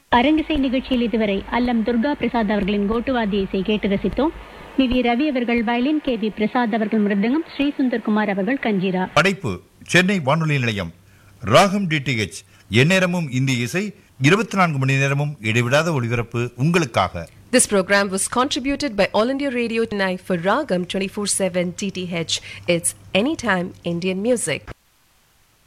அரங்கிசை நிகழ்ச்சியில் இதுவரை அல்லம் துர்கா பிரசாத் அவர்களின் கோட்டுவாதி இசை கேட்டு ரசித்தோம். வி ரவி அவர்கள் வயலின், KV பிரசாத் அவர்கள் மிருதங்கம், ஸ்ரீ சுந்தர்குமார் அவர்கள் கஞ்சிரா. படைப்பு சென்னை வானொலி நிலையம். ராகம் DTH எந்நேரமும் இந்திய இசை, 24 மணி நேரமும் இடைவிடாத ஒளிபரப்பு உங்களுக்காக. This program was contributed by All India Radio Chennai for Ragam 24/7 DTH. It's anytime Indian music.